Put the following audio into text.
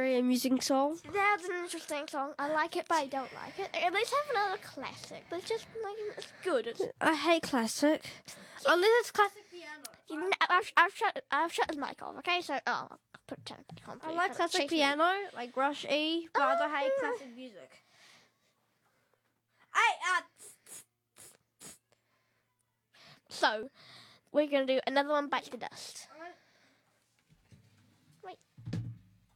very amusing song. That's an interesting song. I like it, but I don't like it. Let's have another classic. Let's just like it's good. I hate classic. Unless it's classic piano. I've shut his mic off. Okay, so I'll pretend I can't. I like classic piano, like Rush E, but I hate classic music. So we're gonna do another one. Bite the dust. Wait.